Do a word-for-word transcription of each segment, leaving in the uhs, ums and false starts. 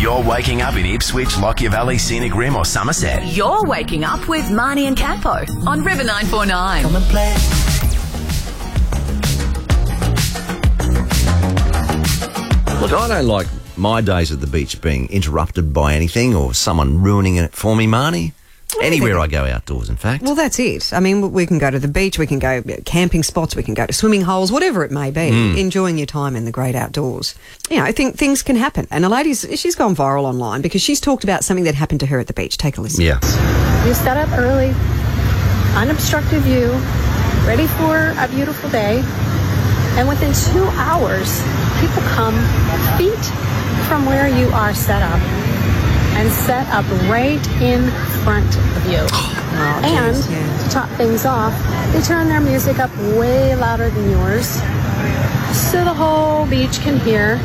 You're waking up in Ipswich, Lockyer Valley, Scenic Rim or Somerset. You're waking up with Marnie and Campo on River nine four nine. Come and play. Look, I don't like my days at the beach being interrupted by anything or someone ruining it for me, Marnie. Anywhere I go outdoors, in fact. Well, that's it. I mean, we can go to the beach, we can go camping spots, we can go to swimming holes, whatever it may be, Mm. enjoying your time in the great outdoors. You know, I think things can happen. And a lady's, she's gone viral online because she's talked about something that happened to her at the beach. Take a listen. Yeah. You set up early, unobstructed view, ready for a beautiful day, and within two hours, people come feet from where you are set up and set up right in front of you. Oh, and geez, yeah. to top things off, they turn their music up way louder than yours, so the whole beach can hear.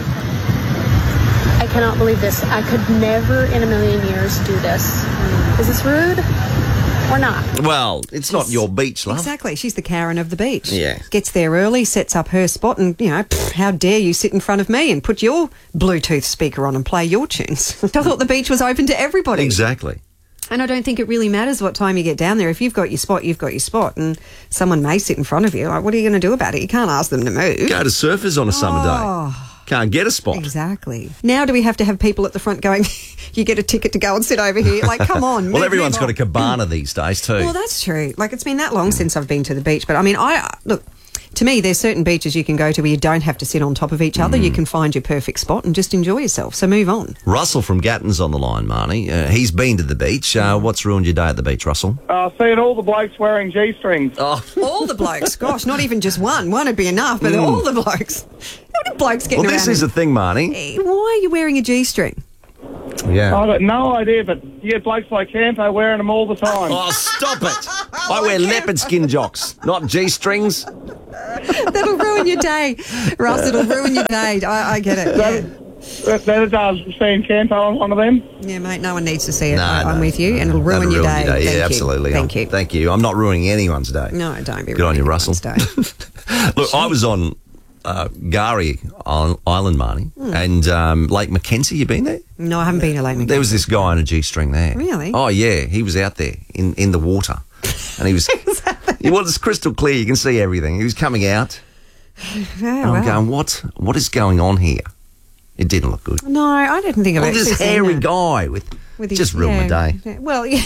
I cannot believe this. I could never in a million years do this. Is this rude or not? Well, it's not your beach, love. Exactly. She's the Karen of the beach. Yeah. Gets there early, sets up her spot, and, you know, pff, how dare you sit in front of me and put your Bluetooth speaker on and play your tunes. I thought the beach was open to everybody. Exactly. And I don't think it really matters what time you get down there. If you've got your spot, you've got your spot. And someone may sit in front of you. Like, what are you going to do about it? You can't ask them to move. Go to Surfers on a summer Oh. day. Can't get a spot. Exactly. Now do we have to have people at the front going, you get a ticket to go and sit over here? Like, come on. Well, move, everyone's move got a on. cabana these days too. Well, that's true. Like, it's been that long since I've been to the beach. But, I mean, I look, to me, there's certain beaches you can go to where you don't have to sit on top of each other. Mm. You can find your perfect spot and just enjoy yourself. So move on. Russell from Gatton's on the line, Marnie. Uh, he's been to the beach. Uh, what's ruined your day at the beach, Russell? Uh, seeing all the blokes wearing G-strings. Oh, All the blokes. Gosh, not even just one. One would be enough, but all the blokes. How many blokes getting well, around? this is in- the thing, Marnie. Eh, Why are you wearing a G-string? Yeah. I've got no idea, but you get blokes like Campo wearing them all the time. Oh, stop it. I wear leopard skin jocks, not G-strings. That'll ruin your day, Russ. It'll ruin your day. I, I get it. Yeah. That, that does seeing Campo on one of them. Yeah, mate, no one needs to see it. No, I, I'm no, with you, and it'll That'll ruin your day. Thank Yeah, you. absolutely. Thank you. Thank you. I'm not ruining anyone's day. No, don't be Good on you, ruining Russell. anyone's day. Look, I was on uh, Gari Island, Marnie, Hmm. and um, Lake Mackenzie. You been there? No, I haven't been to Lake Mackenzie. There was this guy on a G-string there. Really? Oh, yeah. He was out there in, in the water. And he was... Well, it's crystal clear. You can see everything. He was coming out. Yeah, And I'm wow. going, what? What is going on here? It didn't look good. No, I didn't think of Well, it. this hairy guy with... With his- just ruined yeah, my day. yeah. Well, yeah.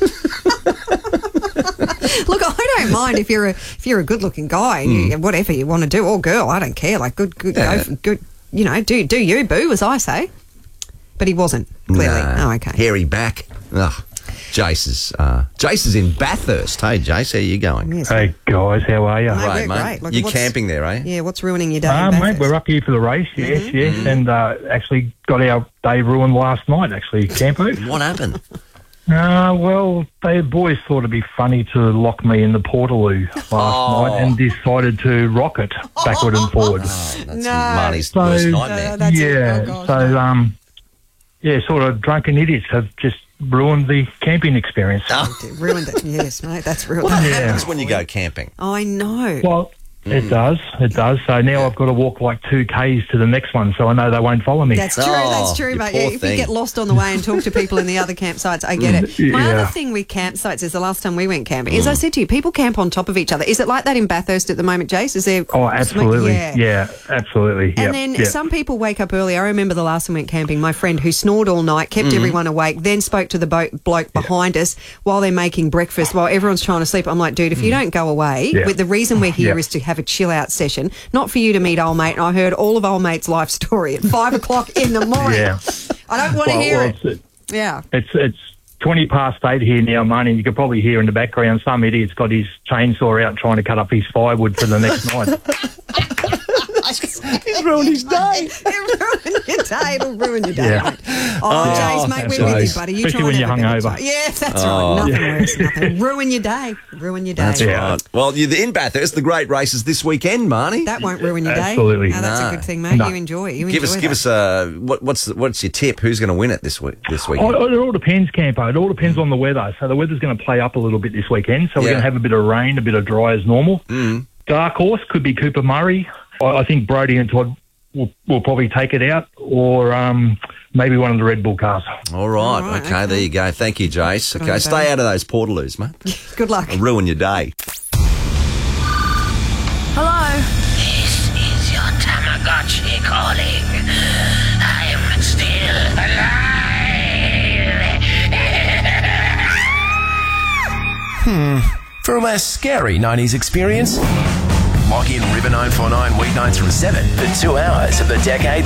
Look, I don't mind if you're a if you're a good looking guy and you, whatever you want to do, or girl, I don't care. Like, good, good, Yeah. go for, good. You know, do do you, boo, as I say. But he wasn't clearly. No. Oh, okay. Hairy back. Ugh. Jace is, uh, Jace is in Bathurst. Hey, Jace, how you going? Yes. Hey guys, how are you? Mate, Right, we're mate. great. Look, You're what's- camping there, eh? Yeah, what's ruining your day? Ah, in mate, Bathurst? we're up here for the race, yes, Mm-hmm. yes, and uh, actually got our day ruined last night, actually, Campo. What happened? Uh, well, the boys thought it'd be funny to lock me in the Portaloo last Oh. night and decided to rock it backward and forward. Oh, that's No. Marnie's So- worst No, nightmare. Uh, that's it. yeah, Oh, gosh, so, no. um, yeah, sort of drunken idiots have just ruined the camping experience. Ruined it. Yes, mate, that's ruined. What Yeah. happens when you go camping? I know. Well, it does, it does. So now I've got to walk like two Ks to the next one, so I know they won't follow me. That's true, Oh, that's true, you mate. poor Yeah, if thing. you get lost on the way and talk to people in the other campsites, I get it. My Yeah. other thing with campsites is the last time we went camping, is I said to you, people camp on top of each other. Is it like that in Bathurst at the moment, Jace? Is there... Oh, absolutely. Yeah. Yeah, absolutely. And Yep, then yep. some people wake up early. I remember the last time we went camping, my friend who snored all night, kept everyone awake, then spoke to the boat bloke behind us while they're making breakfast, while everyone's trying to sleep. I'm like, dude, if you don't go away, Yeah. with the reason we're here Yeah. is to have a chill out session, not for you to meet old mate. And I heard all of old mate's life story at five o'clock in the morning. Yeah. I don't want to Well, hear well, it. it's, Yeah. it's it's twenty past eight here now, Marnie, and you could probably hear in the background some idiot's got his chainsaw out trying to cut up his firewood for the next night. He's ruined his day. It'll ruin your day. It'll ruin your day, Yeah. mate. Oh, Jace, mate, we're with you, Jace. buddy. You Especially try when and you're have a better hungover. time. Yeah, that's Oh. right. Nothing worse. Nothing. Ruin your day. Ruin your day. That's Yeah. right. Well, you're in Bathurst. The great races this weekend, Marnie. That won't ruin your day. Absolutely. No, that's No. a good thing, mate. No. You enjoy it. You give enjoy us, that. give us uh, what, what's the, what's your tip? Who's going to win it this week? This weekend? Oh, it all depends, Campo. It all depends on the weather. So the weather's going to play up a little bit this weekend. So we're Yeah. going to have a bit of rain, a bit of dry as normal. Mm. Dark horse could be Cooper Murray. I, I think Brody and Todd will, will probably take it out. Or um, maybe one of the Red Bull cars. All right. All right, okay, okay. there you go. Thank you, Jace. Good Okay, on you, stay babe. out of those portaloos, mate. Good luck. It'll ruin your day. Hello? This is your Tamagotchi calling. I'm still alive. For a less scary nineties experience, log in River nine four nine weeknights from seven for two hours of the decade